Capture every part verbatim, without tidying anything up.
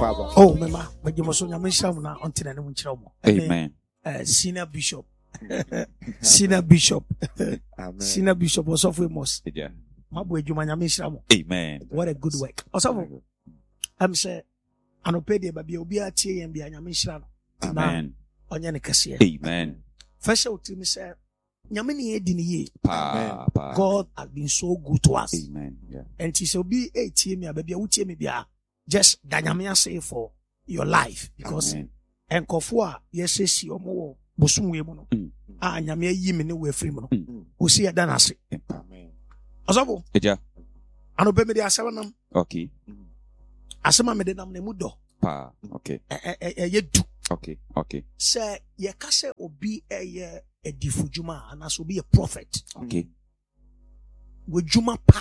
Oh, mama, but you must only sham na until any one trouble. Amen. Uh, senior bishop, senior bishop, senior bishop was so famous. Yeah. My boy, you man, sham. Amen. What a good work. Also, I'm say, anopedia baby obi atie and be anyame sham. Amen. Onye ne kase. Amen. First of all, me say, nyame ne edi ne ye. Pa, pa. God has been so good to us. Amen. Yeah. And she said, be a team, baby, I tie me bia. Just danyame say for your life because and kofua yes si omo bosum we mu no ah nyame ayi me ne we free mu no o si ya na ase. Amen. Osabo eja ano be me de asema nam. Okay. Asema me de nam na mu do pa. Okay. eh eh ye du. Okay. Okay. Say ye ka say obi eye edifujuma ana so be a prophet. Okay. We juma pa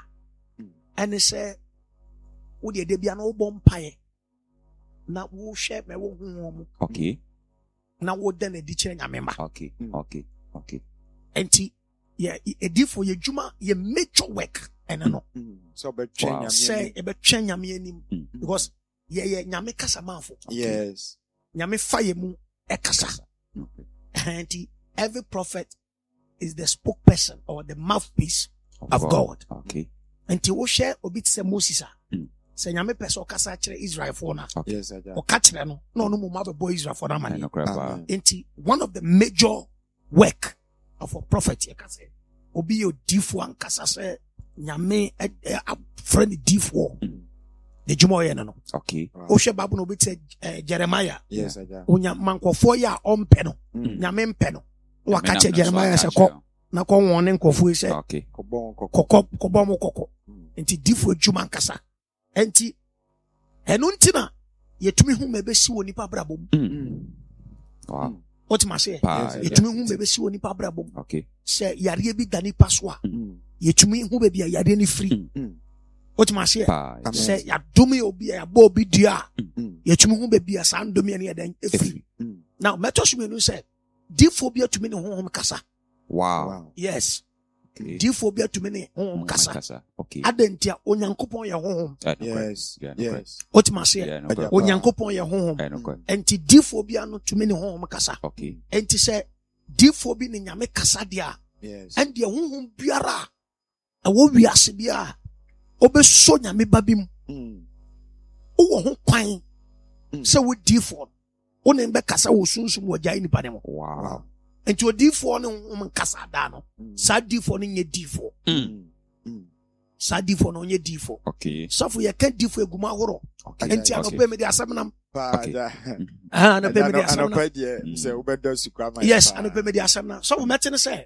and say wo de de bia na wo bom pae na wo hwe me wo hu. Okay. Na wo de na di kire nyame ma. Okay. Okay. Okay. Enti ye edifo ye juma ye major work and no. So be train nyame say e be train nyame anim because ye ye nyame kasa manfo. Yes. Nyame fa ye mu e kasa. Enti every prophet is the spokesperson or the mouthpiece of God. God. Okay. Enti wo share obi tse Moses a. Se nyame pese o kasa kire Israel for na. Yes, I do. O ka kire no no no mo ma be boy Israel for na man. Enti one of the major work of a prophet ye ka say obi o difo an kasa se nyame a friend difo. The jumo ye no. Okay. O hwe babu no obi tse Jeremiah. Yes, I do. Onya mankofo ya ompe no. Nyame mpe no. Wa ka kire Jeremiah se ko na ko won ne nkofo se. Okay. Kobon kokko kobon mo kokko. Enti difo juma nkasa. Enti enu ntina yetumi hu mebesi woni pa brabom. Wow. What ma say? Yetumi hu mebesi woni pa brabom. Okay. Say yare bi dani paswa. Yetumi hu be bia yare ni free. What ma say? Say ya domi obi ya bo obi dia. Yetumi hu be bia sa ndomi ne den free. Now metos me no say diphobia to me no hom kasa. Wow. Yes. Diphobia to me ne hom kasa. Okay. Adentia onyankopon ye hom. Yes. Yes. What ma say? Onyankopon ye hom. Enti diphobia no to me ne hom kasa. Okay. Enti say diphobia ne nyame kasa dia. Yes. And the hom biara. Awo wiase bia. Obeso nyame babim. Mm. Wo ho kwan. Se wo difo. Wo ne be kasa wo sunsum wo jai ni pademo. Wow. Enti o difo no um kasa da no. Sa difo no nye difo. Mm. Sa difo no nye difo. Okay. Sofo ye kan difo eguma horo. Enti anope me de asem nam. Okay. Ah, anope me de asem nam. Anope say obedo sukwa ma. Yes, anope me de asem nam. So we meti ne say.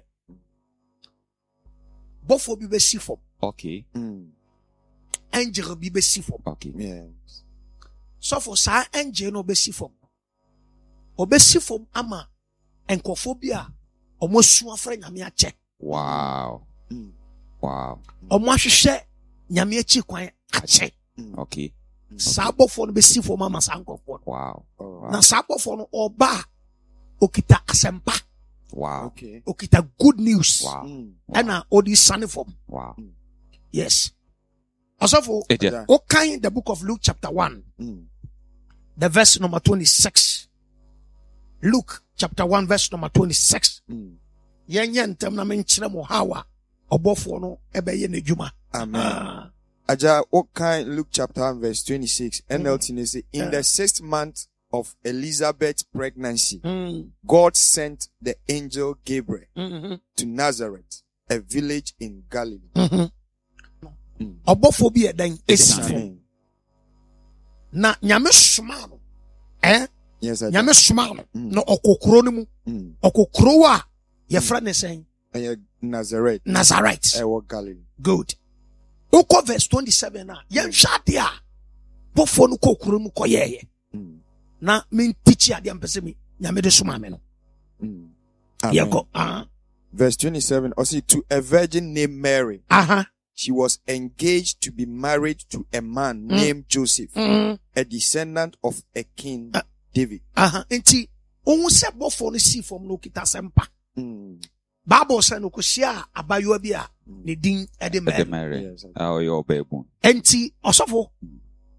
Bofo bi be sifo. Okay. Mm. Angel bi be sifo. Okay. Yes. So for sa angel no be sifo. Obe sifo ama enkofo bi a omo su afra nyame ache. Wow. Mm. Wow. Omo ahwehwe nyame achi kwan ache. Okay. Sa bofo no be sifo mama sa nkofo. Wow. Na sa bofo no oba okita asempa. Wow. Okay. Okita good news. Wow. And na odi sane form. Wow. Yes. Also, Yeah. okay, in the book of Luke chapter one, Mm. the verse number twenty-six. Luke chapter one, verse number twenty-six. Mm. Yen yen tem na menchire mo hawa obofo no ebe ye nejuma. Amen. Aja okay, Luke chapter one, verse twenty-six. N L T say in the sixth month of Elizabeth's pregnancy, Mm. God sent the angel Gabriel Mm-hmm. to Nazareth, a village in Galilee. Mm-hmm. Obofo bi eden esifo. Amen. Na nyame soma no. Eh? Yes, I Nyame soma no. Mm. No okokro no mu. Mm. Okokro a ye fra ne sen And yeah, Nazareth, Nazareth. I walk Galilee. Good. Oko verse twenty-seven na. Yen hwade a. Bofo no kokro mu koyeye. Mm. Na men tichi ade ampese mi. Nyame de soma me no. Mm. Ye Amen. go. Ah. Verse twenty-seven. Also, to a virgin named Mary. Aha. She was engaged to be married to a man named Joseph, Mm. a descendant of a king, Uh, David. Aha. Enti ohun se bofo no si fom no kita sempa. Mm. Bible say no kosia abayo bi a ne din e de The Mary. Mary. Yes, I- Oh, your baby. Enti osofo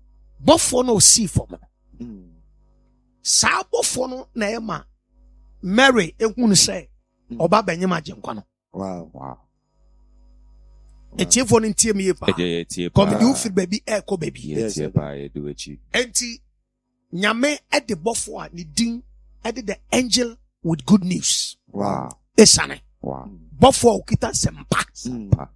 bɔfoɔ no osii fam. Mm. Saa bɔfoɔ no na ɛma Mary ehunu sɛ ɔba bɛnyɛ ma agyenkwa no. Wow. Wow. Etiefo no ntie me pa. Eje tie pa. Come you feel baby ɛkɔ baby. Yes, tie pa e do echi. Enti nyame ɛde bɔfoɔ a ne din ɛde the angel with good news. Wow. Esane. Wow. Bɔfoɔ okita sempa. Mm.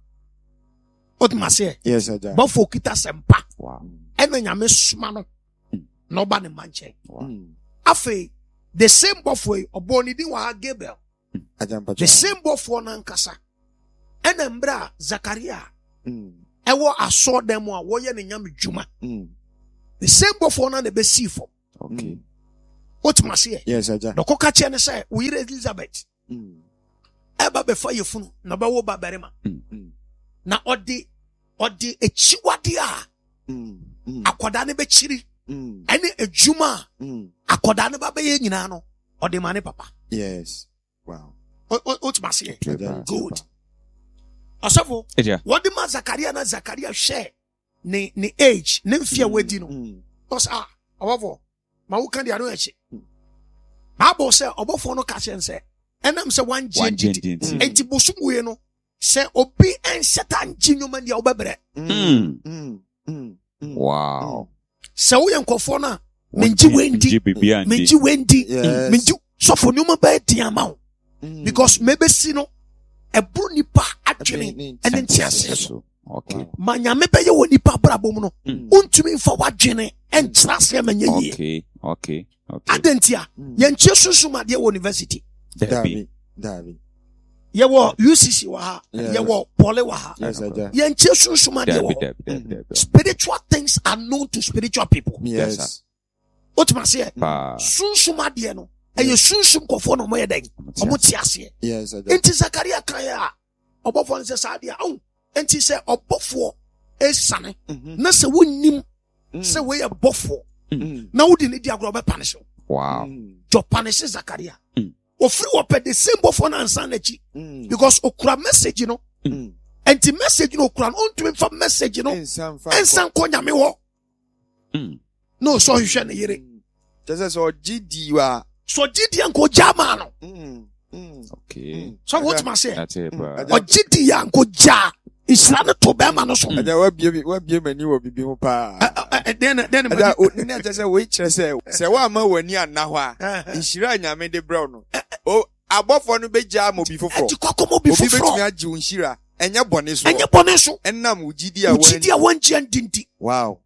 Otuma se. Yes, Aja. Bɔfoɔ okita sempa. Wow. Ɛna nyame soma no. Na ɔba ne manche. Wow. Mm. Afei, the same bɔfoɔ yi ɔbɔ ne din wɔ Gabriel. Aja mpacho. The same bɔfoɔ no ankasa. Ɛna mbrɛ a Zakaria Mm. ɛwɔ asɔ dɛm a wɔyɛ ne nyame dwuma. Mm. The same bɔfoɔ no na bɛsii fam. Okay. Otuma se. Yes, Aja. Na ɔkɔka kyerɛ ne sɛ wo yere Elizabeth Mm. ɛba bɛfa yɛfunu na ɔbɛwo babarima. Mm. Na ɔde ɔde ekyiwade a Mm. Mm. akwadaa ne bɛkyiri Mm. ɛne adwuma a Mm. akwadaa ne ba bɛyɛ nyinaa no ɔde ma ne papa. Yes. Wow. O- o- Otuma se. Tie pa. Aja. Good. Ɔsɔfo Eje. wɔde ma Zakaria na Zakaria hwɛ ne ne age ne mfia wadi no. Mm. Ɔsɛ ah ɔbɔfo ma wo kan de ano akyi. Bible sɛ ɔbɔfo no ka kyɛn sɛ ɛnam sɛ wangye One ndidi. gen gen. Enti bosom wei no sɛ obi ɛnhyɛta ngye nnwoma deɛ wobɛbrɛ. Mm. Mm. Mm. Mm. Wow. Sɛ woyɛ nkɔfoɔ no a mengye wendi Nji bibi andi. mengye wendi Yes. mengye sɔfo nneɛma bɛyɛ den ama wo Mm. because mebɛsi no ɛboro nipa Ne- ne- adwene ɛne nteaseɛ so. Okay. Wow. Ma nyame bɛyɛ wɔ nipa abrabɔ mu no Mm. wontumi mfa w'adwene ɛnkyerɛ aseɛ ma nyɛ yie. Okay. Okay. Okay. Adɛn nti a Mm. yɛnkyerɛ sunsum adeɛ wɔ university. Dabi. Dabi. Dabi. Yɛwɔ U C C wɔ ha, Yes. yɛwɔ Poly wɔ ha. Yes, Aja. Yɛnkyerɛ sunsum adeɛ Dabi wɔ hɔ. dabi dabi dabi. Spiritual things are known to spiritual people. Yes, Yes. Wotuma seɛ Pa. sunsum adeɛ no ɛyɛ sunsum kɔfoɔ na ɔmo yɛ dɛn ɔmo te aseɛ. Yes, Aja. Enti Zakaria kan yɛ a ɔbɔfoɔ no sɛ saa adeɛ ɔn enti sɛ ɔbɔfoɔ esane Mhm. na sɛ wonim Mm. sɛ woyɛ bɔfoɔ Mm. na wodi ne di agorɔ ɔbɛpanish wo. Wow. Mm. Jɔ panish Zakaria. Mm. Ofiri wɔpɛ the same bɔfoɔ no ansa n'akyi Mm. because okura message no Mm. enti message no okura no ɔntumi nfa message no Ɛnsan fa ɛnsa nkɔ nyame hɔ Mm. na ɔsɔ hwehwɛ ne yere. kyɛ sɛ sɛ ɔgye di wa. So gyidiɛ nkɔ gya maa no. Mm. Mm. Okay. So wotuma seɛ That's it, bro. Mm. ɔgyidiɛ nkɔ gya nhyira no to bɛrima no so. Aja wabie mi wabie m'ani wɔ bibi ho paa. Ɛ- ɛ- ɛ- dɛn na- dɛn na Aja ma- o ne kyɛ sɛ wei kyerɛ sɛ sɛ woama w'ani anna hɔ a Ɛhɛ. nhyira a Nyame de brɛ wo no. O abɔfoɔ no begyaa ma obi ɛti foforɔ. kɔkɔm obi Obi foforɔ betumi agye wo nhyira. Ɛnyɛ bɔne so. ɛnyɛ bɔne so Ɛnam wo gyidi a wogyidi a wɔngyea ndi nti Wow.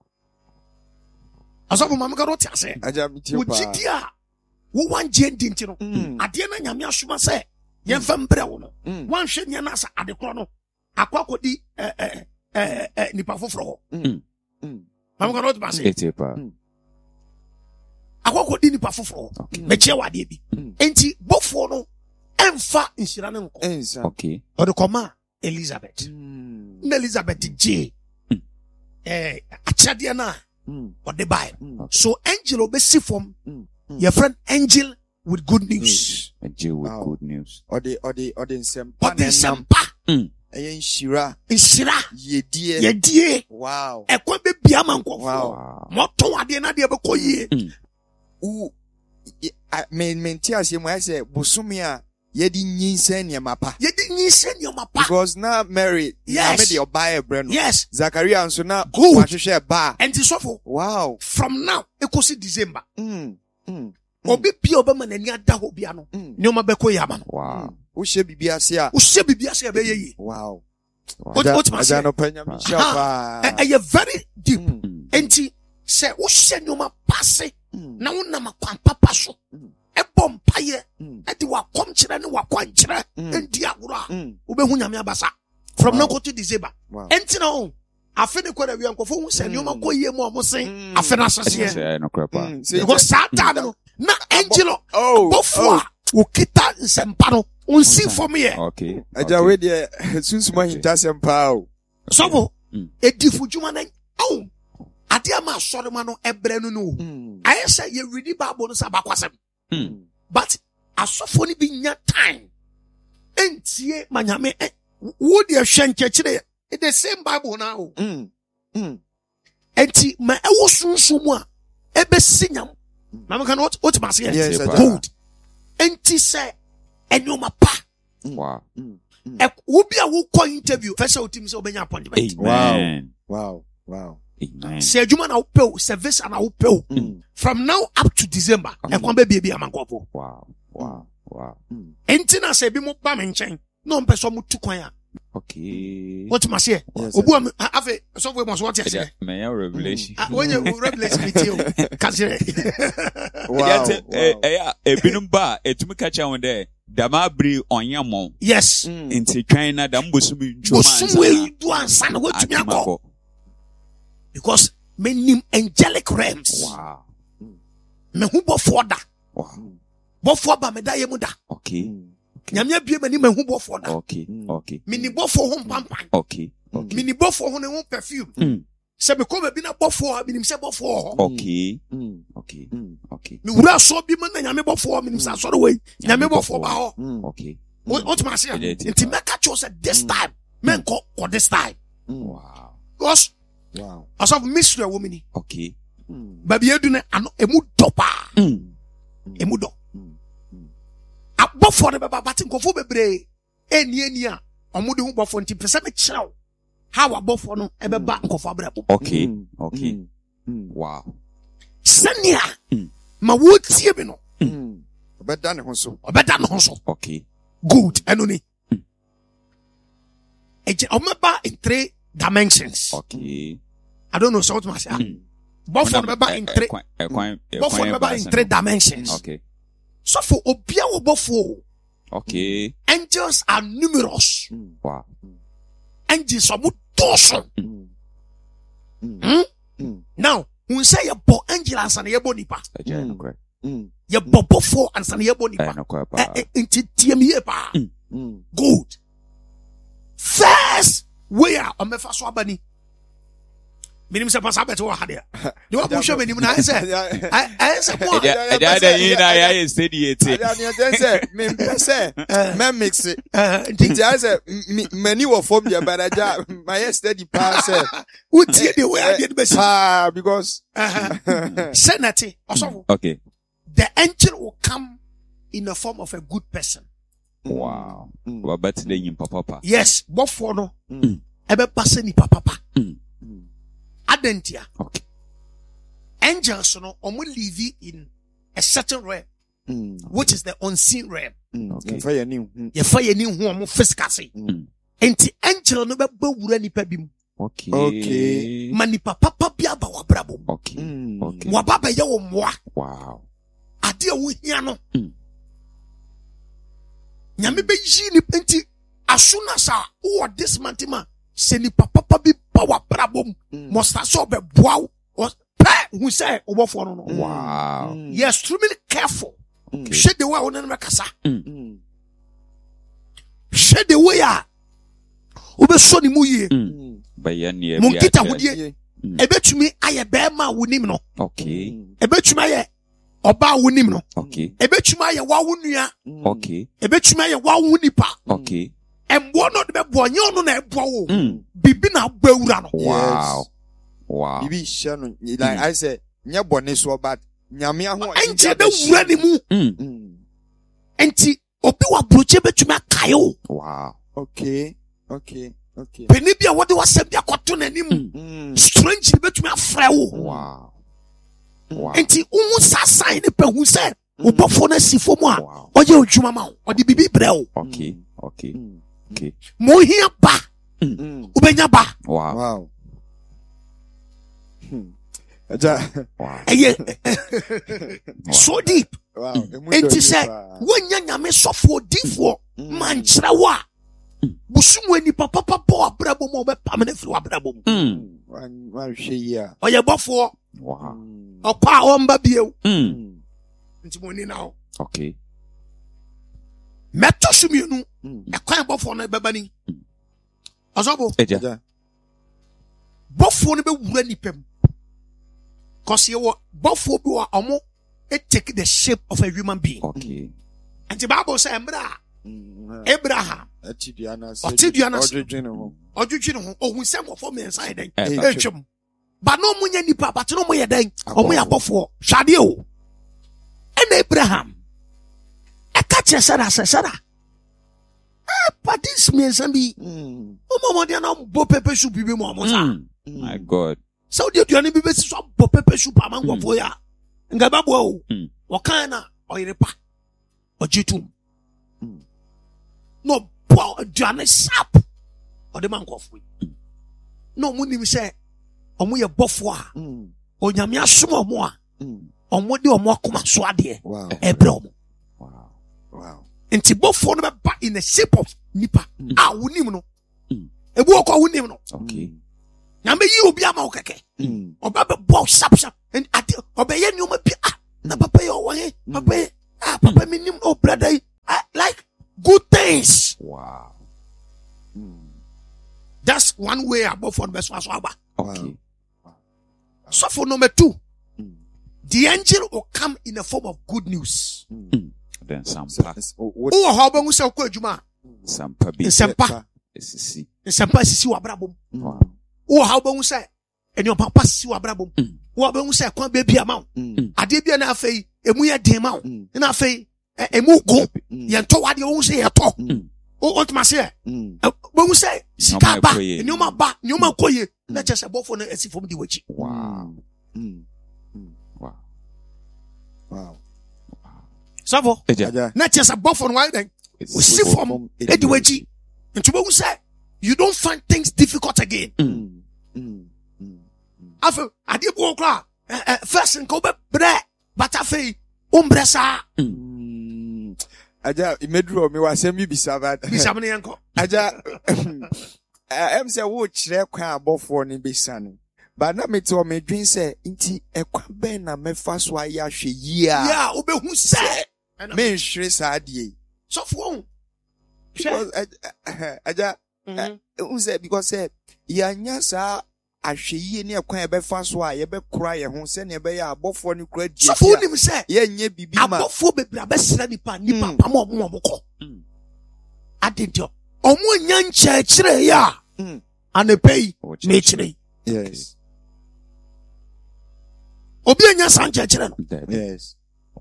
asɔfo ma meka no wote ase Aja mi tie paa. wogyidi a wowangyea ndi nti no Mm. adeɛ na nyame asoma sɛ yɛmfa mbrɛ wo no Mm. woanhwɛ nneɛ no asa ade korɔ no akɔ akɔdi ɛ- ɛ- ɛ- ɛ- nipa foforɔ hɔ Mm. Mm. ma meka no wotema ase It's it, bro. akɔ akɔdi nipa foforɔ hɔ Okay. mekyerɛ wɔ adeɛ bi Mm. enti bɔfoɔ no ɛmfa nhyira no nkɔ Ɛnsa. Okay. ɔde kɔma Elizabeth Mm. na Elizabeth gye Mm. eh, akyɛdeɛ no a Mm. ɔde bae Mm. so angel obɛsi fam Mm. Mm. yɛfrɛ no angel with good news A Jew with Wow. good news. Ɔde ɔde ɔde nsɛmpa ɔde na ɛnam. nsɛmpa Ɛyɛ nhyira. nhyira Yedie. yɛdie Wow. ɛkwan bɛbia ma nkɔfoɔ Wow. Wow. mɔtɔn adeɛ na adeɛ bɛkɔ yie Wo y- a- me mente aseɛ mu ayɛ sɛ bosome a yɛde nyinsɛn nneɛma pa. yɛde nyinsɛ nneɔma pa Because na Mary Yes. Nyame de ɔbaa ɛbrɛ no. yes Zakaria nso na Good. wahwehwɛ ba. ɛnti sɔfo Wow. from now ɛkɔsi December Mm. Mm. obi bia ɔbɛma n'ani ada hɔ bia no Mm. nneɔma bɛkɔ yie ama no Wow. Wohyɛ biribi ase a. wohyɛ biribi ase a ɛbɛyɛ yie Wow. Wow. What- what must I Agya say? nɔpɛ Nyame hyɛ Aha. Ɛ- paa. ɛyɛ very deep Mm. Mm. enti sɛ wohyɛ nneɔma pa se Mm. na wonam akwan papa so Mm. ɛbɔ mpayɛ Mm. ɛde wakɔmkyerɛ ne wakwankyerɛ Mm. ɛndi agorɔ a Mm. wobɛhu nyame abasa from Wow. now to December Wow. ɛnti na ho afe ne kɔ na wia nkɔfo hu sɛ Mm. nneɔma kɔ yie mu a ɔmo se Mm. afe no I think aseseɛ say no crap. Mm. Sɛ because saa taade no na angelo Oh. bɔfo a wokita nsɛmpa no ɔnsi fam yɛ Okay. Agya Okay. wei deɛ sunsum ahintasɛm paa o. sɔfo Mm. ɛdifo dwuma no ɔw adeɛ ama asɔre ma no ɛbrɛ no no o Mm. ayɛ sɛ yɛredi bible no sɛ abakwasɛm Mm. but asɔfo no bi nya time ɛntie ma nyame ɛ- wo deɛ hwɛ nkyɛkyerɛ the same bible now Mm. Mm. enti ma ewo sunsun mu a ebe sinyam na me kan what what ma say Yes, sir. good enti say enyoma pa Wow. e wo bia wo call interview first o team say obenya appointment Amen. Wow. Wow. Amen. say adwuma na wo pe service na wo pe from now up to December e kon be bia amankofo Wow. Wow. Wow. enti na say bi mo ba me nchen no mpe so mo tu kwan a Okay. what ma say Yes, obu am afi so we must what you say May I revelation? when you revelation with you kasi Wow. Eh, eh, ebinum ba etumi ka cha wonde dama bri onyamo yes nti twan na dam bosumi ntwoma bosum we do ansa na wetumi akọ because many angelic realms Wow. me hu bofo da Wow. bofo ba me da yemu da Okay. nyame abie mani me hu bofo da Okay. Okay. mini bofo ho pampan Okay. Okay. mini bofo ho ne ho perfume Mm. se be ko be bi na bofo ha binim se bofo ho Okay. Okay. Okay. me wura so bi man na nyame bofo binim sa so we nyame bofo ba ho Okay. what ma say Identify. nti make cho say this time men ko ko this time Wow. because Wow. asof mystery woman Okay. baby edu ne ano emu do pa Mm. emu do abofo ne baba batin kofo bebre eni eni a omo de hu bofo nti pese me kyerɛw how abofo no e beba nkofo abrabo Okay. Okay. Wow. senia Mm. ma wo tie bi no Obeda ne ho so. obeda no ho so Okay. good eno ni eje omeba in three dimensions Okay. I don't know so what ma say bofo no beba in three bofo no beba in three dimensions Okay. so for obia wo bofo Okay. angels are numerous Wow. angels are doso Mm. now when say you bo angel ansa na ye bo nipa Eje no kra. ye bo bofo ansa na ye bo Eh nipa no kra pa. nti tie me ye pa Mm. good first we are on mefa so abani minim se pasa beto wa hade de wa pusho menim na say I say mo Eja eja da yin na ya ye steady ete. Ada ni aten say me pese me mix it. nti Nti I say many were phobia but aja my steady pass say utie de we ade be si ah because senate also Okay. the angel will come in the form of a good person. Wow. Wa birthday yin papa pa. Yes, bofo no Mm. ebe pase ni papa pa Mm. adentia Okay. angels no omo live in a certain realm which is the unseen realm Okay. for your new. ye fa ye ni hu omo physical say Mm. enti angel no be wura nipa bi mu Okay. Okay. ma nipa papa bi aba wa brabo mu Okay. Mm. Okay. wa baba ye wo moa Wow. ade a wo hia no Mm. nyame be yi ni enti asuna sa wo this mantima se nipa papa bi ba wa brabo mu must so be boa wo pe hu say obofo no no Wow. you're extremely careful. Mm. Shade the way I want to kasa. Mm. Shade the way a ube so ni mu ye. Mm. Ba ye ne Mo bia. kita hodie. Mm. Ebetumi aye be ma wonim no. Okay. Ebetumi aye oba wonim no. Okay. Ebetumi aye wa wonua. Okay. Ebetumi aye wa wonipa. Okay. Embo no de be bo nye ono na ebo wo. Mm. Bibi na gbawura no. Wow. Wow. Bibi share no like I say nya bone so but nyame aho Enje be wura ni mu. Mm. Enti obi wa broche betumi akaye o. Wow. Okay. Okay. Okay. Peni bia wode wasem bia koto nanim. Mm. Strange betumi afra wo. Wow. Wow. Enti umu sasa ni pe hu se ubofo na sifo mu a Wow. oye odwuma ma o de bibi bre o Okay. Okay. Okay. mo hia ba Mm. ubenya ba Wow. Wow. Hmm. Aja. Wow. eye so deep Wow. enti se wonya nyame sofo difo man kyerɛ wo a busumu ni papa papa abrabo mo be pamene firi abrabo mu Mm. Wan wan hwe yi a. oye bofo Wow. okwa a omba biew Mm. nti mo ni na o Okay. meto sumienu Mm. ekwan bofo no beba ni ozobo Eja. Aja. bofo no be wura nipam cause ye wo bofo bi wa omo it take the shape of a human being Okay. and the Bible say embra Mm. Abraham Atidua na se. Otidua na se. Odwedwe ne ho. odwudwi no ho ohun se nkofo men san den Eh, etwem But no munya nipa, but no munya den. O munya bofo. Shade o. And Abraham. I catch a sada sada. Ah, but this means be. Oh, mama, they are not bo pepe soup be mama. My God. So do you need to be so bo pepe soup among go for ya? Ngaba bo. Wakana or irepa or jitum. No, bo jane sap or the man go for. No, munim say. Omo ye bofo a onyame asom omo a omo de omo akoma so ade ebre omo. Wow. Wow. Enti bofo no be in the shape of nipa a wonim no ebu okwa wonim no. Okay. Nyame yi obi ama okeke oba be bo sap sap and ade oba ye nyoma pi ah na papa ye owo papa ye ah papa me nim no brother like good things. Wow. That's one way above for the best was aba. Okay. So for number two, mm. the angel will come in the form of good news. Mm. Then sampa. Oh, how about we say okwa adwuma? Sampa bi. Sampa. Esisi. Sampa sisi wa brabom. Oh, how about we say enyo papa sisi wa brabom. Oh, about we say kwan baby amount. Ade bia na afei emu ye den ma. Na afei emu go. Ye nto wade wo say ye to. Oh, what must say? When we say Sikaba, Nyoma ba, Nyoma koye, na just a bofo na esi from the wachi. Wow. Wow. Wow. Savo, na just a bofo na then we see from the wachi. And to when we say you don't find things difficult again. After I did go cry, first and go back, but after umbresa. Aja imedro me wa sem bi bisaba bisaba ne yanko aja em say wo kire kwan abofo ne besane ba na mete o medwin say nti ekwa ben na mefa so aya hwe yi a ya obehu say me hwere sa de so for aja u say because say ya nya sa ahweyi ne ekwan e befa so a ye be kura ye ho se ne be ya abofo ne kura die so for nim say ye nye bibi ma abofo bebra be sira nipa nipa pam omo omo ko adendio omo nya nche kire ya anepei me kire yes obi nya san nche kire no yes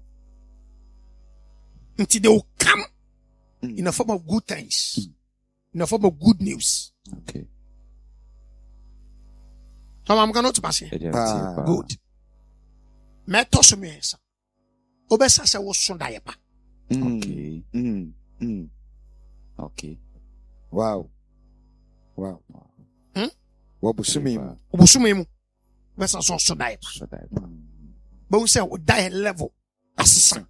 until they will come in a form of good things in a form of good news. Okay. So I'm going to pass here. Good. Me toss me answer. Obesa se wo so daye pa. Okay. Mm. Mm. Okay. Wow. Wow. Hmm? Wo busumi mu. Busumi mu. Obesa so so daye pa. So daye pa. But we say wo daye level asesa.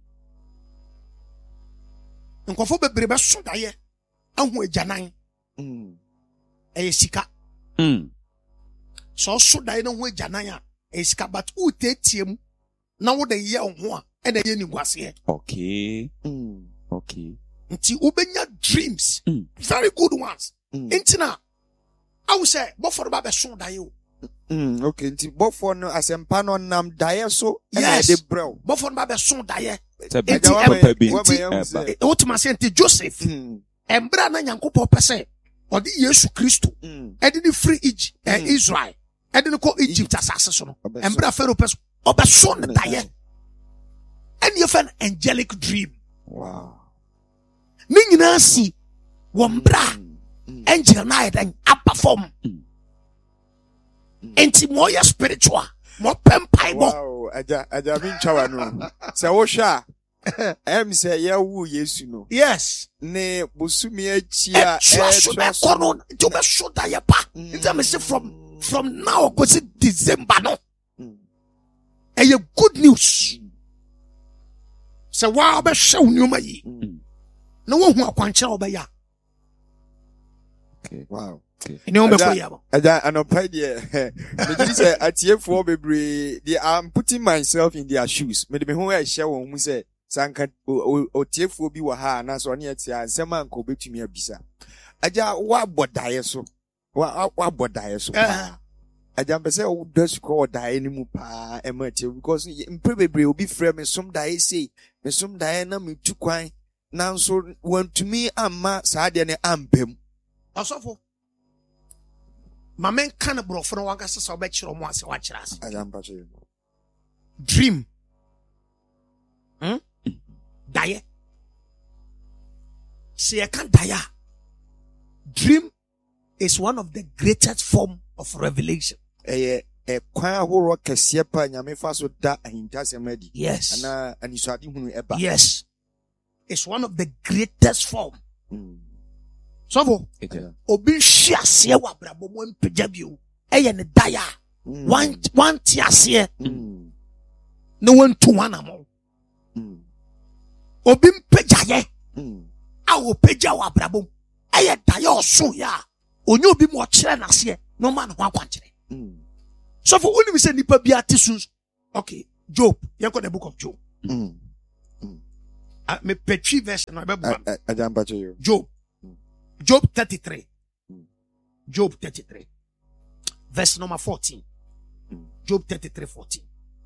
Nkofo bebre be so daye ahu ajanan. Mm. E sika. Mm. So so daye no hu ajanan a e sika but u tetiem na wo de ye ho a e na ye ni gwase. Okay. Mm. Okay. Nti ubenya dreams, mm. very good ones. Mm. Nti na I will say bofo ba be so daye o. Mm, okay, nti bofo no asempa no nam daye so yes. e de brew. Bofo ba be so daye. Nti papa bi nti o tuma se nti Joseph. Embra na Nyankopɔ pese odi Yesu Kristo. E de free Egypt, mm. Israel. E de ko Egypt asase so no. Embra Pharaoh pese obe so ne daye. And you find angelic dream. Wow. Ni nyina si wo mbra angel na e den perform. Enti mo ya spiritual, mo pempai bo. Wow, aja aja min chawa no. Se wo hwa em se ye wu Yesu no. Yes. Ne busumi achi a e so be kono to be so da ye pa. Enti me say from from now go to December no. E ye good news. Se wa be hwe unioma yi. Na wo hu akwankyere obeya. Okay. Wow. Aja anopa de me say atiefo bebre they I'm putting myself in their shoes. Me de me ho e hye won mu say sanka otiefo bi wa ha na so ne atia nsem anka obetumi abisa. Aja wa bodaye so. Wa wa bodaye so. Aja mpese o dasu ko daye ni mu pa e ma tie because mpre bebre obi frɛ me som daye say me som daye na me tu kwan na so want to me amma saa de ne ampem. Asofo Mamen can a bro for one gas so bet you once watch us. I am patching. Dream. Hmm? Die. See, I can't die. Dream is one of the greatest form of revelation. Eh, eh, kwa horo kesiye pa nyame fa so da ahintasem adi. Yes. Ana aniswade hunu eba. Yes. It's one of the greatest form. Mm. So for obi hia se wa brabo mo mpagya bio. Eye ne daya. One one ti ase. No one to one among. Obi mpagya ye. A wo pagya wa brabo. Eye daya oso ya. Onye obi mo kire na se no man ho akwankire. So for only we say nipa bia tisus. Okay, Job. You got the book of Job. Mm. Uh, me petri verse no be I I don't patch you. Job. Job thirty-three. Job thirty-three. Verse number fourteen. Job thirty-three fourteen.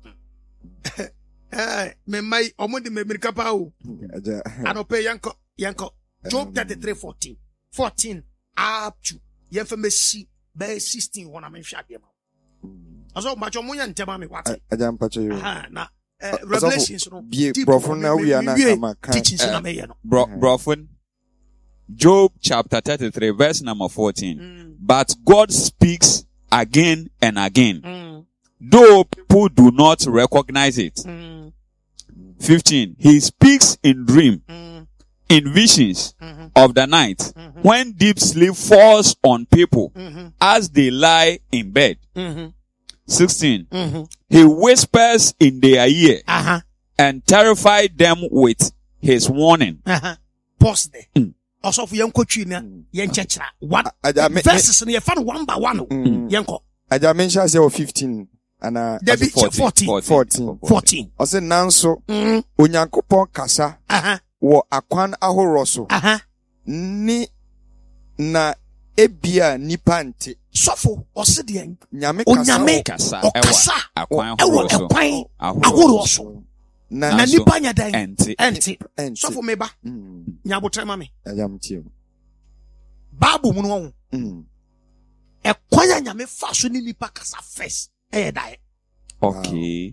Eh, me mai omundi me mirika pa o. Anope yanko yanko. Job thirty-three fourteen. fourteen up to yefa me si be sixteen wona me hwa de ma. Aso ma chomo ya ntema me wate. I don't patch you. Ah na Revelations no. Be brofun na we na kama kan. Teachings na me ye no. Bro, brofun. Job chapter thirty-three, verse number fourteen. Mm. But God speaks again and again, Mm. though people do not recognize it. Mm. fifteen. He speaks in dream, Mm. in visions Mm-hmm. of the night, Mm-hmm. when deep sleep falls on people Mm-hmm. as they lie in bed. Mm-hmm. sixteen. Mm-hmm. He whispers in their ear Uh-huh. and terrifies them with his warning. Uh-huh. Pause there. Mm. Also for yanko twi na yen chechra. One Aja me verses na ye fa one by one. Mm. Yanko. Aja mention say fifteen and uh There be fourteen. fourteen. fourteen. O say nanso Mm. Onyankopon kasa Uh-huh. wo akwan ahoro so Uh-huh. ni na ebia nipa nte Sofo ose de nyame kasa Onyame Kasa okasa akwan ewo ahorow so. ekwan Ahorow ahoro so. na Na Nanso, nipa nya dan ente. ente. ente Sofo meba mm nyabotre ma me. aja mtie Bible mu no mm ekwan ya nyame fa so ni nipa kasa first. Eh dai. Okay.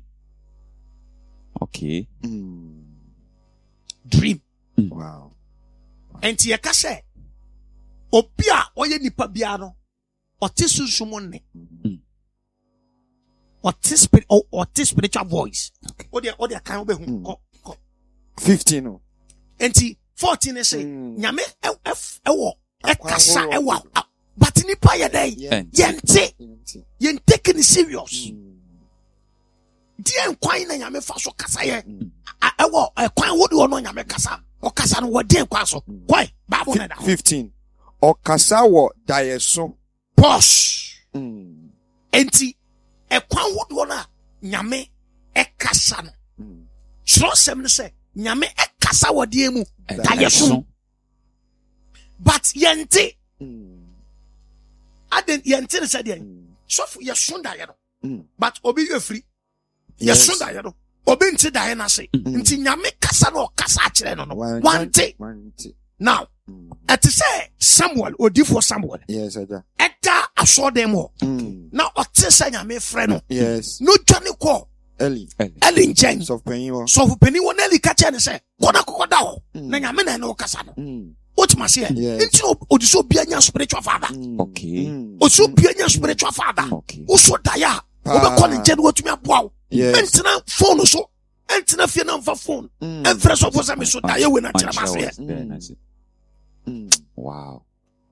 Okay. mm Dream. wow Enti ye ka se obi a oye nipa bia no ote sunsumo ne Mm. ote spirit o ote spiritual voice Okay. o de o de kan obehu Mm. ko ko fifteen no enti fourteen ne say Mm. nyame ewo ekasa Akwa ewo ahorow. a- but nipa ye dai Yeah. yente Ente. yen take it serious Mm. die nkwan na nyame fa so kasa ye Mm. A- ewo ekwan wo de ono nyame kasa o kasa no wo de nkwan so kwai bible na da ho. fifteen okasa wo dayeso Pause. mm Enti ekwan wo de ono a nyame ekasa no mm suro sem ne se nyame ekasa wo de mu Dayeso. dayeso but yente mm aden yente ne se de mm sofu ye so daye no mm but obi ye free ye Yes. so daye no obi nti daye na se nti nyame kasa no kasa akire no no One- wante Wante. now Mm. ete say Samuel odifo Samuel Yes, aja. eda asode mo Mm. na ote say nyame frɛ no Yes. no dwane ko Eli. eli nchen Soft penny wo. so penny won eli ka che ne say kona kokoda ho Mm. na nyame na no kasa no Mm. otima se Yes. nti odiso obi anya spiritual father Mm. Okay. Mm. oso obi anya spiritual father Okay. oso daya Ah. obekɔ ne nche no watumi aboa wo Yes. entina phone so entina fie na mfa phone Mm. enfrɛ so for me so daya we na kyerɛ ma Ankyerɛ se wo. Very nice. Mm. Wow.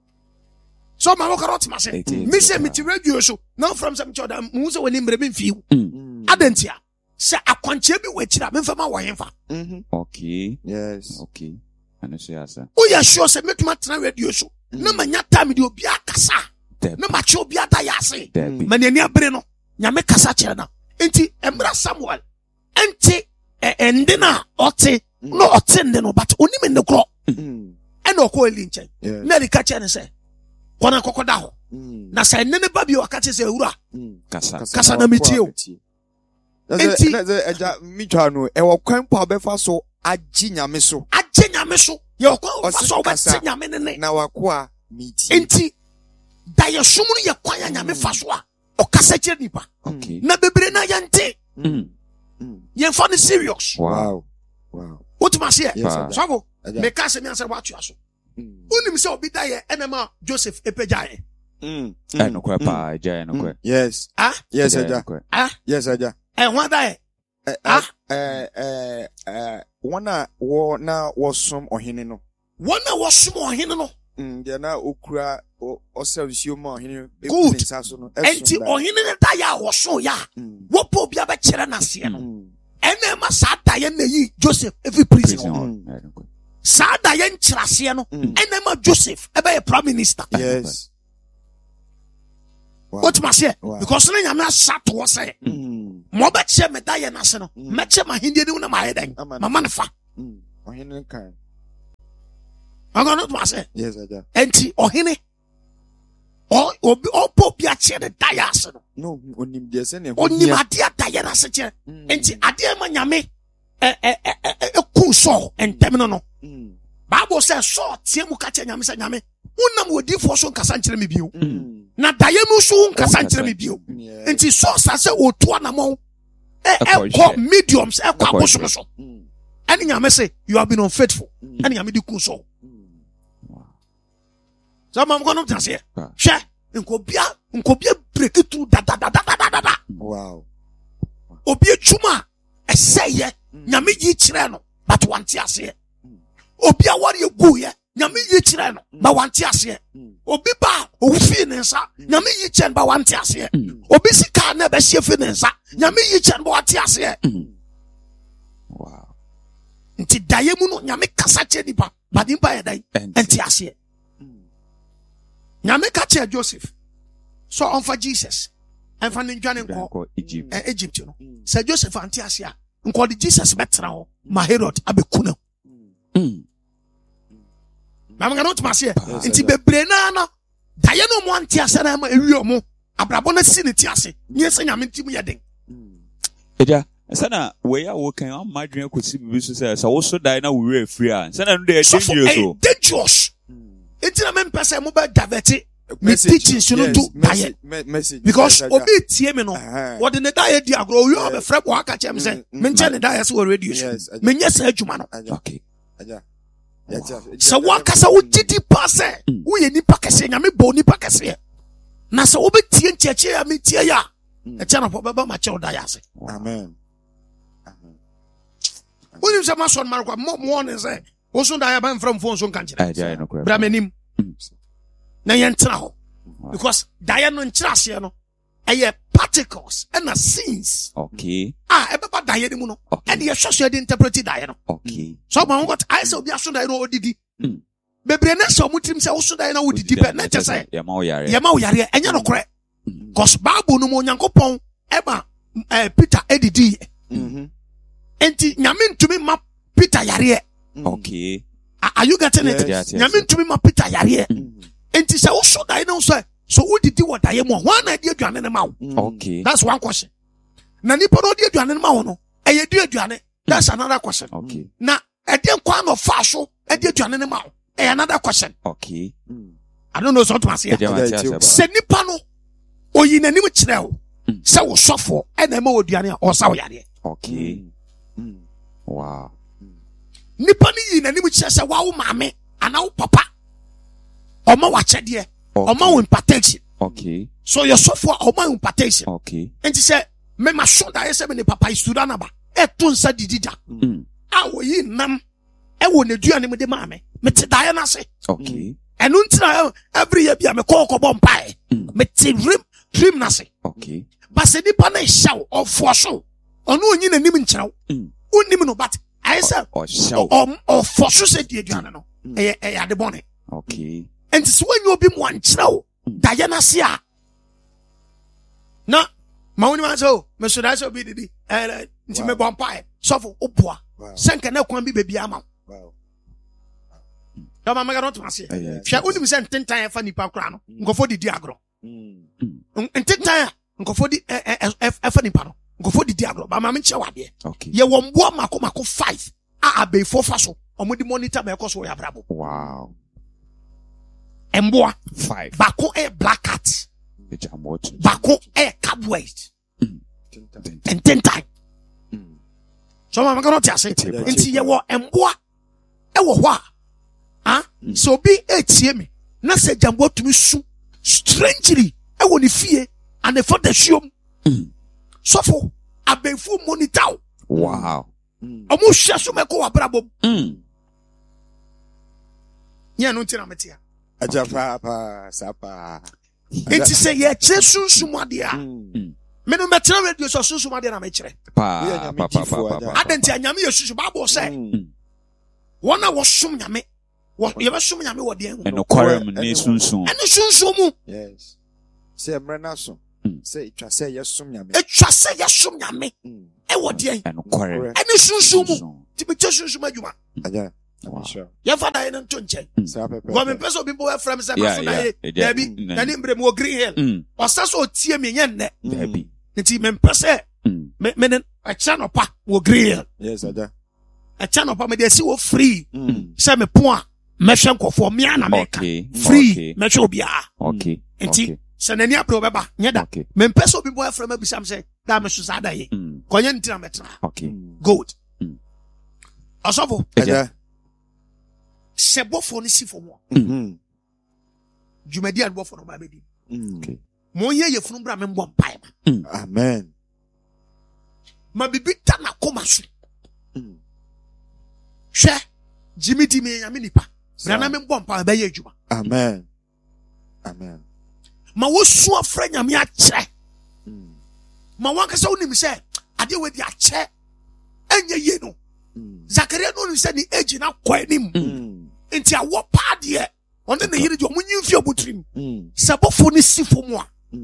so ma wokɔ otima se It is. me say me ti radio so na from some choda mu se woni mbre me mfi Mm. adantia se akwankyɛ bi wɔ akyira me mfa ma wɔ hemfa Mhm. Okay. Yes. Okay. And so yes, sir. woyɛ sure sɛ metuma tena radio so na manya time de obi akasa Debbie. na makyɛ obi ada yɛ ase Debbie. ma n'ani abere no nyame kasa kyerɛ no enti mmra Samuel ɛnte ɛ- ɛnde no a ɔte na ɔte nde no but onim nde korɔ Mm. ɛna ɔkɔ Eli nkyɛn Yes. na Eli ka kyerɛ no sɛ kɔna kɔkɔda hɔ Mm. na sɛ ɛne ne ba bi a ɔka kyerɛ sɛ awura Mm. Kasa. Kasa na metie o. Enti- Enti na ze eja mitwa no e wo kwan pa obefa so agye nyame so agye nyame so yɛ ɔkɔ Ɔse ɔfa so a kasa. ɔbɛte nyame ne ne na wakoa miti. enti Daya sumuni ya kwanya nyame faswa. Okasa kire nipa. Okay. Na bebre na yante. Mm. Yen fa ni serious. Wow. Wow. What ma say? Yes, so me ka se me answer what you aso. Unim se obi daye enema Joseph epejaye. Mm. Eh no kwa pa ja no kwa. Yes. Ah? Yes, Aja. Ah? Yes, Aja. Eh ho daye. Ah? Eh eh eh wana wo na wo som ohene no. Wana wo som ohene no. Mm, dia na okura o service ma ohene e nsa no. Enti ohene ne daye a wo so ya. Wo po bia be kire na se no. Ene ma sa daye na yi Joseph every prison. Sa daye nchirase no. Ene ma Joseph e be prime minister. Yes. Wow. What must say? Wow. Because when you sat to say, mo be che me daye na se no. Me che ma hindi ni una ma hedan. Mama ne fa. Mm. Ohene kan. Aga no to say. Yes, Aja. Enti ohene o obi opo bia che de daye ase no. No, onim de se ne. Onim ade daye na se che. Enti ade ma nyame eh eh eh eh ku so entem no no. Mm. Bible says so tie mu ka che nyame se nyame. Unam wodi fo so nkasa nkyere me bio. Na daye mu so nkasa nkyere me bio. Enti so sa se otu anamon e e ko mediums e ko abosom so. Ani nyame say you have been unfaithful. Ani nyame di ku so. So mam go no tase. Hwe nkobia nkobia break through da da da da da da. Wow. Obi adwuma eseye nyame yi kire no but wante ase. Obi awari egu ye nyame yi kire no ba wante ase. Obi ba ofi ne nsa nyame yi chen ba wante ase. Obi sika na be hie ne nsa nyame yi chen ba wante ase. Wow. Nti daye mu no nyame kasa che nipa ba nipa ye dai enti ase. Nyame ka che Joseph so on for Jesus and for ndwane nko Egypt eh, Egypt no say Joseph anti ase a nko de Jesus betra ho ma Herod abekuna. Mm. Mama ga not masie nti bebre na na daye no mo anti ase na ma ewi omo abrabo na si ne ti ase nye se nyame ntim ye den. Eja sana we ya wo kan am madwen akosi bibi so say so wo so dai na wo we free an sana no dey dangerous so dangerous. It's not me person mo be divert me teaching so no do daye because obi tie me no what the daye di agro you have a frep wa ka chem say me nche ne daye so radio so me nya sa adwuma no. Okay. Aja. So wa kasa wo gidi pass e wo ye nipa kese nya me bo nipa kese na so obi tie ncheche ya me tie ya e cha na po be ba ma che daye ase. Amen. Amen. Unim se ma son marko mo mo ne say wo so daye ba mfram phone so kan kire bra menim na yentra ho because daye no nkyira ase no eye particles and a scenes. Okay. Ah e beba daye ni mu no e de hwehwe de interpret daye no. Okay. So ma ngot I say obi aso daye no odidi bebre na so mutim say wo so daye na odidi be na che say ya ma wo yare ya ma wo yare enya no kore because Bible no mo Nyankopon e ba eh, Peter edidi Mhm. enti nyame ntumi ma Peter yare. Okay. Are you getting Yes, it? yes, yes. Nyame ntumi ma Peter yare enti say wo so daye no so so odidi wo daye mo ho na de aduane ne ma wo. Okay. That's one question. Na nipa no de aduane ne ma wo no eye de aduane. That's another question. Okay. Na e de kwa no fa so e de aduane ne ma wo eye another question. Okay. I don't know so to say. Se nipa no oyi nanim kire wo se wo sofo e na ma aduane o sa wo yare. Okay. Wow. Nipa ni yi nanim kire se wa wo maame ana wo papa oma wa chede oma wo impartation. Okay. So your sofo oma wo impartation. Okay. Enti se me ma so da yese me ne papa istuda na ba e to nsa didida Mm. a wo yi nam e wo ne duane me de ma me me te dae na se Okay. enu ntina every year bia me call ko bom pae me te dream dream na se Okay. ba se nipa na hyaw of so ono onyi na nim nkyerɛw onim no but I say Or shout. o o for so se die duane no e e ade bone Okay. enti se wanyo obi mo ankyerɛw dae na se a na ma woni ma so me so da so bi didi eh nti me bom pae sofo oboa senka na kwan bi bebi ama Wow. ya ma mega not mase yeah. hwɛ onim se ntentan fa nipa kra no nkofo didi agro Mm. ntentan a nkofo di fa nipa no nkofo didi agro ba ma me nche wade Okay. ye wo mboa mako mako five a abefo fa so omo di monitor me ekoso ya brabo. Wow. emboa five bako e black cat eja moto bako e cowboy and ten time so ma maka no tia se nti ye wo emboa e wo ho a ah so bi etie me na se jambo tumi su strangely e wo ni fie and the for the show so for abefu monitor wow omo hwe so me ko wabrabom mm nya no ntina metia aja pa pa sapa enti se ye che sunsum ade a me no metra radio so sunsum ade na me kire pa pa pa pa adenti anyame ye sunsum babo say wona wo som nyame wo ye be som nyame wo de en eno kwarem ne sunsum eno sunsum mu yes se mrena so se itwa se ye som nyame etwa se ye som nyame e wo de en eno kwarem eno sunsum mu ti be che sunsum adwuma aja sure ye fada ye nto nche sa pepe go me peso bi bo frame se ma so na ye dabi na ni mbre mo green hill o sa so tie me nye nne dabi nti me pese me me a channel pa wo green hill yes aja a channel pa me dey si wo free se me pon a me hwe nkofo me ana me free me hwe obia okay nti se nani apro beba nye da me peso bi bo frame bi sam se da me so sa da ye konye ntina metra okay good asofo aja sebo for ni si for mo mhm jumadi an bo for no ba bedi okay mo ye ye funu bra me mbo mpai ma amen ma bibi ta na koma so mhm hwe jimi di me nyame nipa bra na me mbo mpai ba ye adwuma amen amen ma wo su afra nyame a kire mhm ma wanka sa onim se ade we di a kire enye ye no Zakaria no se ni age na kwa anim nti awo pa de onde na yiri de omunyi mfi obutrim sabofo ni sifo mu a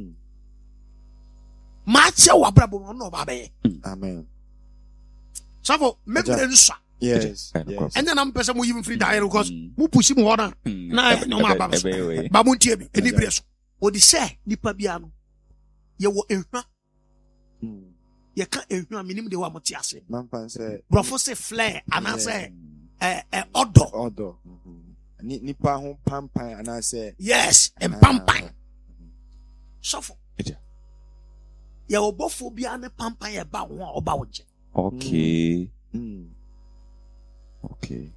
ma che wa brabo no no ba be amen safo membre nsa yes yes ene na mpese mo yim free dire because mu pushi mu hona na no ma ba ba mo ntie bi eni bre so odi se nipa bia no ye wo ehwa ye ka ehwa minim de wa mo ti ase man pan se brofo se flare ana se eh eh odo odo ni nipa ho pampan ana se yes en pampan sofo ye obofo bia ne pampan ye ba ho a oba wo je okay mm okay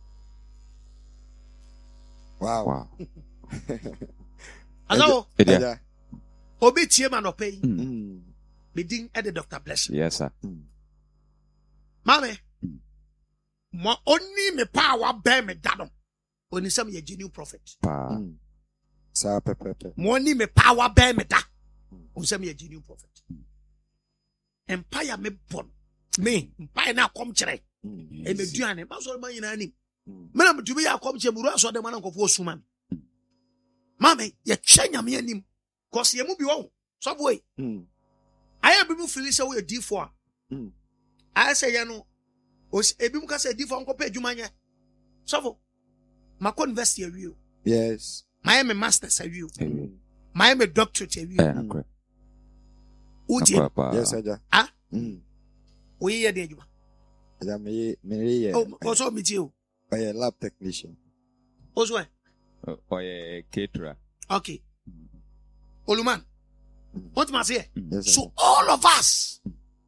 wow wow hello aja obi tie ma no pay mm Bedin at the Doctor Blessing. yes sir Mame mo oni me power bear me dado oni some ye genuine prophet pa sa pepe mo oni me power bear me da oni some ye genuine prophet empire me bon me empire na kom kire e me duane ma so man yina anim me na mtumi ya kom kire muru aso de man nkofo osuma mame ye twanya me anim cause ye mu bi wo so boy I have been feeling so we D four. I say, you know, os ebi muka say D four unko pay jumanya. So, ma ko invest here you. yes My am a master say you. My am a doctorate here you. Uti. yes aja Ah? mm We here dey juma. aja me me ye Oh, also meet you. by a lab technician Also, oh yeah caterer okay. Oluman. What must say? yes So all of us.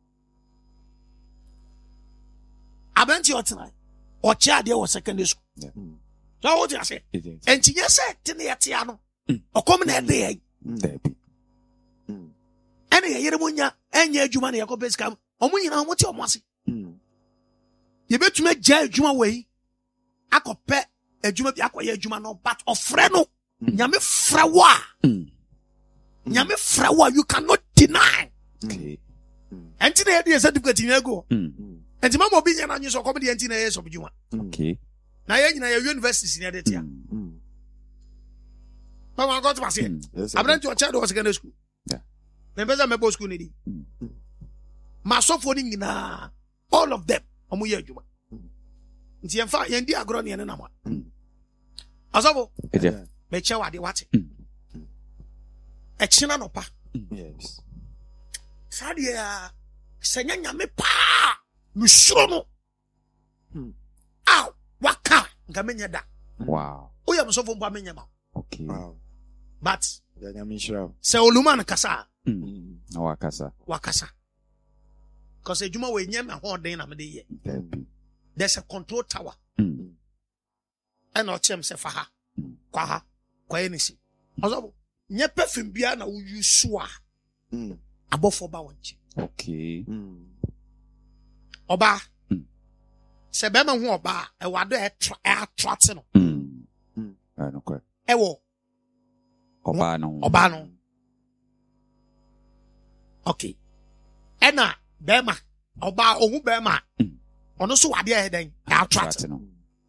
Abenti otina. Ocha dey was secondary school. So what you say? And you say tini yatia no. O come na dey. dabi Ene ye yere munya enye adwuma na yakob scam. Omo nyina omo ti omo ase. Ye betuma gya adwuma wei. Akopɛ adwuma bi akoye adwuma no but ofre no. Nyame fra wa. Nyame fra wa you cannot deny. okay Enti na ye dey certificate ni go. Enti mama obi nya na nyi so kom de enti na ye so adwuma. okay Na ye nyina ye university ni ade tia. Mama got to say. yes Abranti o child was secondary school. yeah Me pesa me bo school ni di. Ma so for ni nyina all of them omo ye adwuma. Nti ye fa ye ndi agro ne na ma. Asabo eja me che wade wate. E china no pa. yes Sadia senya nyame pa. Mi suro no. Ah, waka nga menya da. wow O ya mso fo mpa menya ma. Okay. Wow. But Yanyamisha. se oluman kasa. Mm. No wakasa. Wakasa. Because ejuma we nyem ho den na me de ye. There's a control tower. Mm. And no chem se fa ha. Kwa ha. Kwa enisi. Ozo nye perfume bia na wo use a. Mm. Abofo ba wonche. Okay. Mm. Oba. Mm. Se be ma hu oba e wado e attract no. Mm. Mm. I know correct. E wo Oba no. oba no. Okay. Ena be ma oba ohu be ma. Mm. Ono so wade e den e attract no.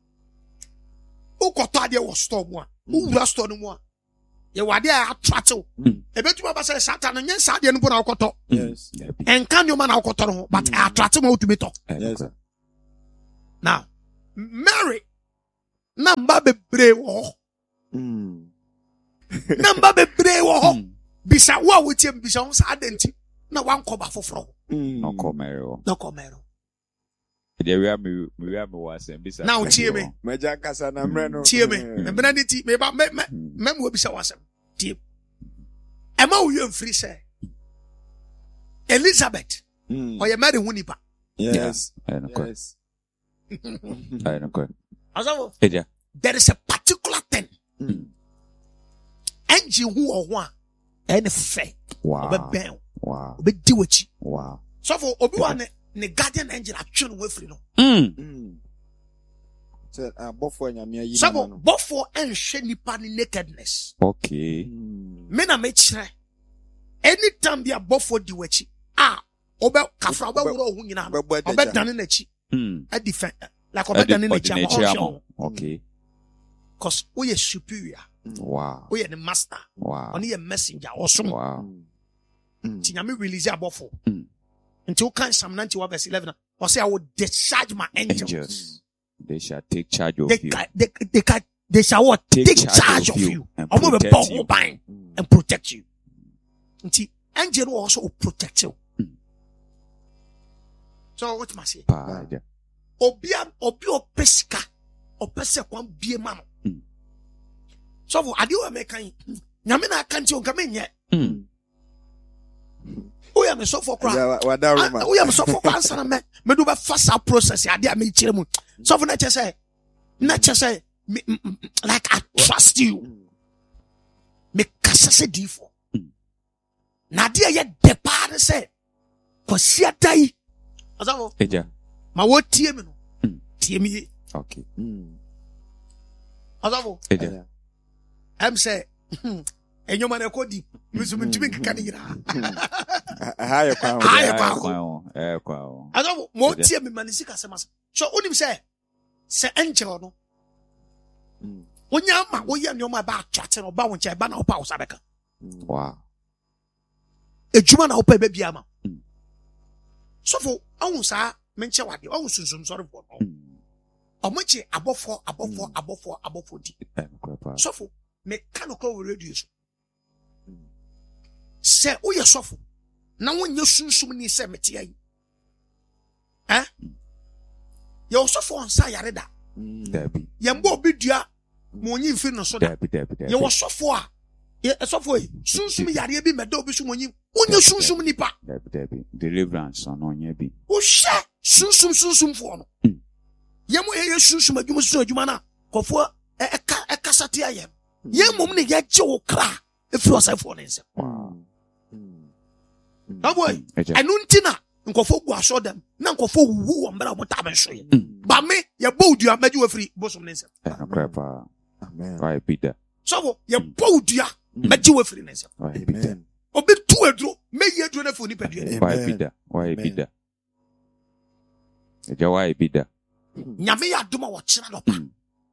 Ukoto ade wo store mu a. Uwura store no mu a. Ye wade e attract o. Ebetuma ba say Satan nyen sa ade no bo na ukoto. Yes. Enka nyoma na ukoto no, but e attract mo utumi to. Yes. Now, Mary na mba bebre wo. Mm. Na mba bebre wo. Bisa wo a wotie bisa ho sa adenti na wan koba foforo. No komero. No komero. There we are me we are me was and bisa. Now tie me. Meja kasa na mre no. Tie me. Me bena di ti me ba me me me mo bisa wasem. Tie. E ma wo yem free say. Elizabeth. Mm. Or ye marry hunipa. Yes. I know correct. Yes. I know correct. Aso Eja. there is a particular thing. Mm. Engine who or one and fe. Wow. Obe ben. Wow. Obe di wachi. Wow. So for obi wa ne ne guardian angel atwe no free no. Mm. Mm. So abofo nyame ayi So na no. bofo enhwe nipa ni nakedness. Okay. Mm. Me na me kire. Anytime be bofo di wachi. Ah, obe kafra obe wuro ohu nyina. Obe dane na chi. Mm. A defend like obe dane na chi am. Okay. Cause we are superior. Wow. We are the master. Wow. Only a messenger awesome. Wow. Ti nyame release abofo. Mm. Until can Psalm ninety-one verse eleven. Or say I will discharge my angels. Angels. They shall take charge of They you. ca- they they ca- they shall what? Take Take, charge charge, of of you you. and Omo be protect born you. bind and protect you. Until angel will also protect you. Mm. So what must I say? Pa, yeah. Obia obi opesika opese kwan bie ma no. Mm. So for ade o me kan nyame na kan ti o nka menye. Mm. O ya me so for kra. Ya wada roma. O ya me so for kra answer na me me do be fast process ade a me kire mu. So for na che say na che say me, mm, mm, like I trust you. Me kasa se di for. Mm. Na ade ye de pa ne say kwasi adai. Azafo Eja. ma wo tie me no. Mm. Tie me ye. Okay. Mm. Azafo Eja. I'm say enyoma na kodi musumu ntimi keka ni gira. Ha ye kwa. Ah, yeah, Eh, kwa- kwa- eh, kwa- Azafo mo tie me manisi kasema. So onim say se angel no. Mm. Onya ma wo ye nyoma ba atwate no ba wonche ba na opa wo sabeka. Wow. Ejuma na opa be bia ma. Mm. So for awun sa menche wade awun sunsum sorry for no. Mm. Omoche abofo abofo abofo abofo di. Eh, kwa- pa. So for me kanoko we radio so. Se wo ye sofo na wonye sunsum ni se mete ayi. Eh? Ye sofo onsa yare da. Debbie. Ye mbo obi dua mo nyi mfi no so da. Debbie, Debbie, Debbie. Ye wo sofo a ye sofo yi sunsum yare bi meda obi so mo nyi. Wonye sunsum nipa. Debbie, Debbie. Deliverance on on ye bi. Wo hye sunsum sunsum fo no. Mm. Ye mo ye sunsum adwuma sunsum adwuma na kofo e eka ekasate aye. Ye mom ne ye gye wo kra efi osafo ne nse. Wow. Na boy, Eja. enu ntina nkofo gu aso dem na nkofo wu wo mbra mo ta ben so ye. Mm. Ba me ye bowdua maji we free bosom ne nse. Eh, kwa- pa. Amen. Why be there? So ye bowdua maji we free ne nse. Why be there? Amen. Obi tu edro me ye edro na fo ni padua. Amen. Why be there? Why be Amen. there? Eja, why be there? Nyame ya doma wo kira no pa. Mm.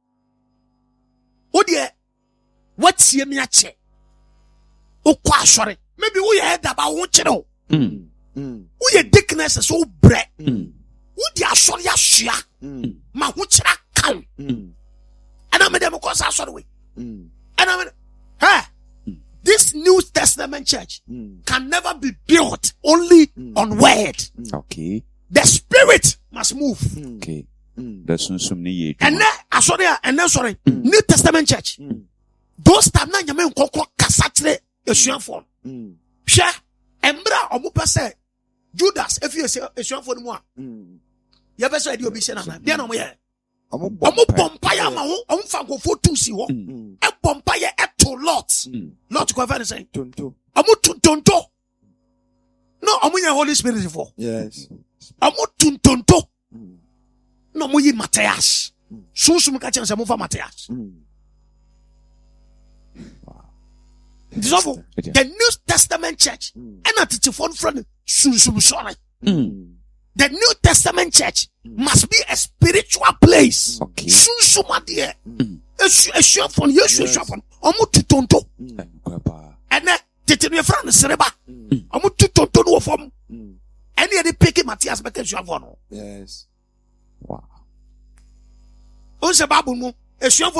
Wo de watie me ache. Wo kwa asore. Maybe wo ye da ba wo kire o. Mm. Mm. Wo ye dickness so bre. Mm. Wo di asore ya hia. Mm. Ma ho kira kan. Mm. Ana me dem ko sa asore we. Mm. Ana me hey, this New Testament church Mm. can never be built only Mm. on word. Okay. The spirit must move. Mm. Okay. Mm. The sunsum ni ye. And then, I sorry, and then sorry, Mm. New Testament church, Mm. those time na nyame nkokro kasa kire esuafo hwe embra omo pese Judas if you say esuafo no mu a ye be say di obi hye na de na omo ye omo bompa ya ma ho omo fa nkofo tu si ho e bompa ye eto lot lot ko fa say tonto omo tonto no omo ye Holy Spirit for yes omo tonto no mo yi Matthias susum ka chen se mo fa Matthias the New Testament church and at the phone from susum sorry the New Testament church must be a spiritual place. Okay. Susum adie esu phone yesu esu phone omo tutonto and then tete no fra no sereba omo tutonto no fom and ye dey pick Matthias back esu phone yes wow on se babu mu esu